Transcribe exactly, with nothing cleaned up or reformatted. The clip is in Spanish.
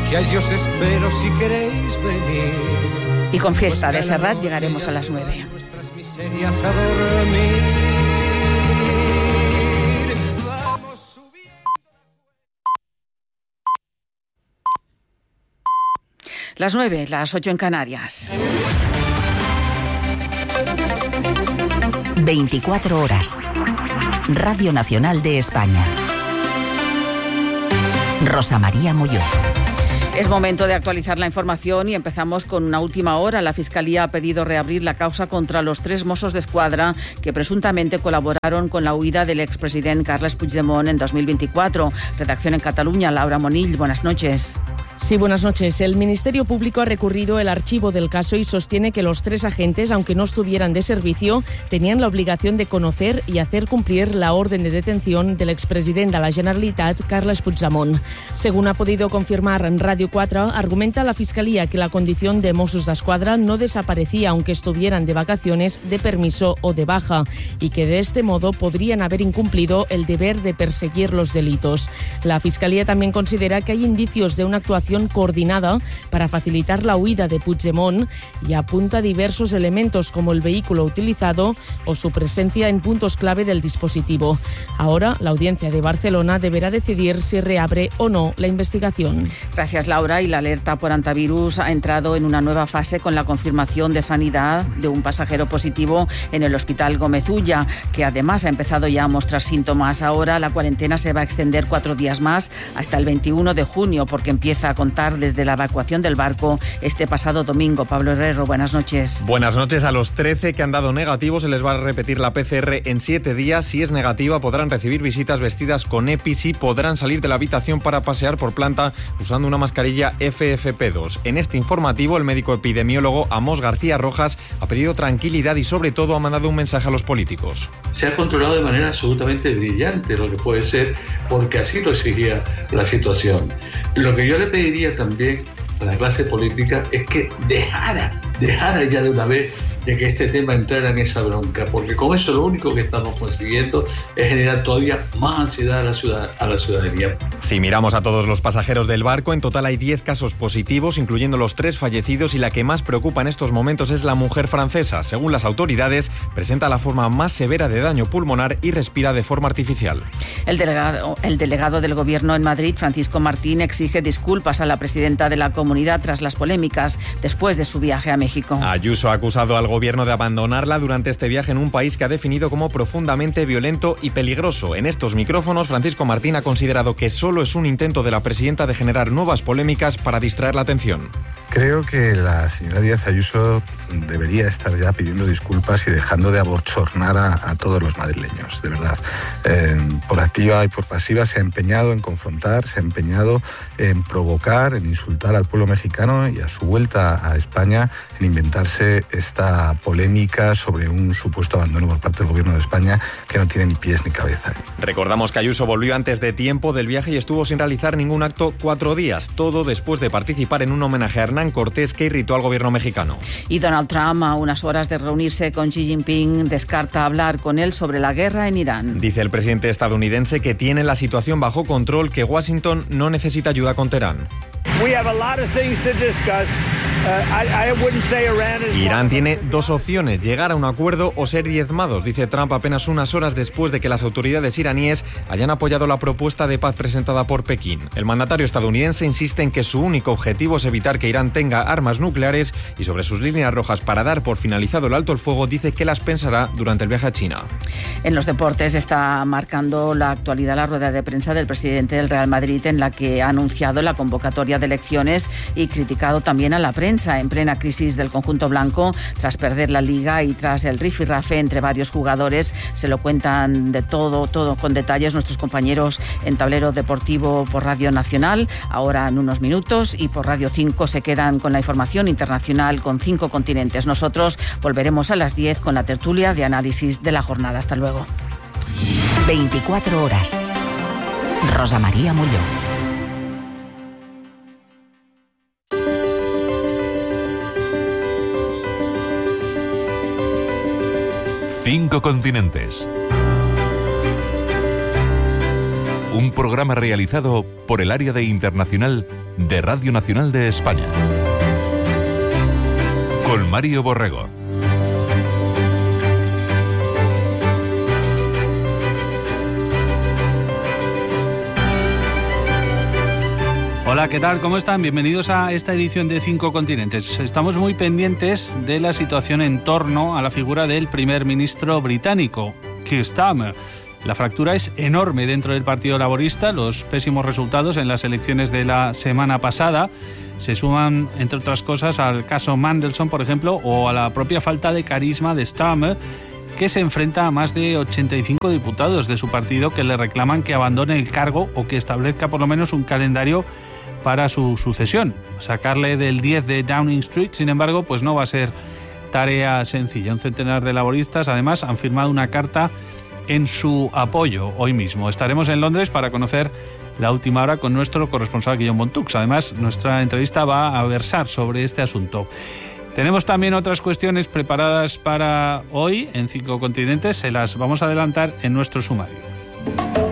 que a ellos espero si queréis venir. Y con Fiesta de Serrat llegaremos a las nueve. Nuestras miserias a dormir. Vamos subiendo. Las nueve, las ocho en Canarias. veinticuatro horas. Radio Nacional de España. Rosa María Molló. Es momento de actualizar la información y empezamos con una última hora. La Fiscalía ha pedido reabrir la causa contra los tres Mossos d'Esquadra que presuntamente colaboraron con la huida del expresidente Carles Puigdemont en dos mil veinticuatro. Redacción en Cataluña, Laura Monill, buenas noches. Sí, buenas noches. El Ministerio Público ha recurrido el archivo del caso y sostiene que los tres agentes, aunque no estuvieran de servicio, tenían la obligación de conocer y hacer cumplir la orden de detención del expresidente de la Generalitat, Carles Puigdemont. Según ha podido confirmar en Radio cuatro, argumenta la Fiscalía que la condición de Mossos d'Esquadra no desaparecía aunque estuvieran de vacaciones, de permiso o de baja, y que de este modo podrían haber incumplido el deber de perseguir los delitos. La Fiscalía también considera que hay indicios de una actuación coordinada para facilitar la huida de Puigdemont y apunta diversos elementos como el vehículo utilizado o su presencia en puntos clave del dispositivo. Ahora, la Audiencia de Barcelona deberá decidir si reabre o no la investigación. Gracias, Laura. Y la alerta por antivirus ha entrado en una nueva fase con la confirmación de sanidad de un pasajero positivo en el Hospital Gómez Ulla, que además ha empezado ya a mostrar síntomas. Ahora la cuarentena se va a extender cuatro días más hasta el veintiuno de junio, porque empieza a contar desde la evacuación del barco este pasado domingo. Pablo Herrero, buenas noches. Buenas noches. A los trece que han dado negativo se les va a repetir la P C R en siete días. Si es negativa podrán recibir visitas vestidas con EPIs y podrán salir de la habitación para pasear por planta usando una mascarilla F F P dos. En este informativo el médico epidemiólogo Amos García Rojas ha pedido tranquilidad y sobre todo ha mandado un mensaje a los políticos. Se ha controlado de manera absolutamente brillante lo que puede ser, porque así lo exigía la situación. Lo que yo le pediría también a la clase política es que dejara, dejara ya de una vez de que este tema entrara en esa bronca, porque con eso lo único que estamos consiguiendo es generar todavía más ansiedad a la, ciudad, a la ciudadanía. Si miramos a todos los pasajeros del barco, en total hay diez casos positivos, incluyendo los tres fallecidos, y la que más preocupa en estos momentos es la mujer francesa. Según las autoridades, presenta la forma más severa de daño pulmonar y respira de forma artificial. El delegado, el delegado del Gobierno en Madrid, Francisco Martín, exige disculpas a la presidenta de la comunidad tras las polémicas después de su viaje a México. Ayuso ha acusado al gobierno de abandonarla durante este viaje en un país que ha definido como profundamente violento y peligroso. En estos micrófonos, Francisco Martín ha considerado que solo es un intento de la presidenta de generar nuevas polémicas para distraer la atención. Creo que la señora Díaz Ayuso debería estar ya pidiendo disculpas y dejando de abochornar a, a todos los madrileños, de verdad. Eh, por activa y por pasiva se ha empeñado en confrontar, se ha empeñado en provocar, en insultar al pueblo mexicano y a su vuelta a España en inventarse esta polémica sobre un supuesto abandono por parte del Gobierno de España que no tiene ni pies ni cabeza. Recordamos que Ayuso volvió antes de tiempo del viaje y estuvo sin realizar ningún acto cuatro días, todo después de participar en un homenaje a Hernán Cortés que irritó al gobierno mexicano. Y Donald Trump, a unas horas de reunirse con Xi Jinping, descarta hablar con él sobre la guerra en Irán. Dice el presidente estadounidense que tiene la situación bajo control, que Washington no necesita ayuda con Teherán. Irán tiene dos opciones, llegar a un acuerdo o ser diezmados, dice Trump apenas unas horas después de que las autoridades iraníes hayan apoyado la propuesta de paz presentada por Pekín. El mandatario estadounidense insiste en que su único objetivo es evitar que Irán tenga armas nucleares y sobre sus líneas rojas para dar por finalizado el alto el fuego dice que las pensará durante el viaje a China. En los deportes está marcando la actualidad la rueda de prensa del presidente del Real Madrid, en la que ha anunciado la convocatoria de elecciones y criticado también a la prensa en plena crisis del conjunto blanco tras perder la Liga y tras el rifirrafe entre varios jugadores. Se lo cuentan de todo, todo con detalles nuestros compañeros en Tablero Deportivo por Radio Nacional, ahora en unos minutos, y por Radio cinco se quedan con la información internacional con cinco continentes. Nosotros volveremos a las diez con la tertulia de análisis de la jornada. Hasta luego. veinticuatro horas. Rosa María Molló. Cinco continentes. Un programa realizado por el Área de Internacional de Radio Nacional de España. Con Mario Borrego. Hola, ¿qué tal? ¿Cómo están? Bienvenidos a esta edición de Cinco Continentes. Estamos muy pendientes de la situación en torno a la figura del primer ministro británico, Keir Starmer. La fractura es enorme dentro del Partido Laborista. Los pésimos resultados en las elecciones de la semana pasada se suman, entre otras cosas, al caso Mandelson, por ejemplo, o a la propia falta de carisma de Starmer, que se enfrenta a más de ochenta y cinco diputados de su partido que le reclaman que abandone el cargo o que establezca por lo menos un calendario para su sucesión. Sacarle del diez de Downing Street, sin embargo, pues no va a ser tarea sencilla. Un centenar de laboristas, además, han firmado una carta en su apoyo hoy mismo. Estaremos en Londres para conocer la última hora con nuestro corresponsal Guillaume Bontux. Además, nuestra entrevista va a versar sobre este asunto. Tenemos también otras cuestiones preparadas para hoy en Cinco Continentes. Se las vamos a adelantar en nuestro sumario.